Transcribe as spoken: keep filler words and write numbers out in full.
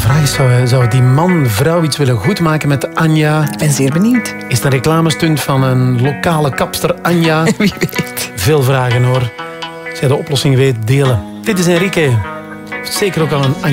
vraag is, zou, zou die man, vrouw iets willen goedmaken met Anja? Ik ben zeer benieuwd. Is het een reclamestunt van een lokale kapster Anja? Wie weet. Veel vragen hoor. Als jij de oplossing weet, delen. Dit is Enrique. Zeker ook al een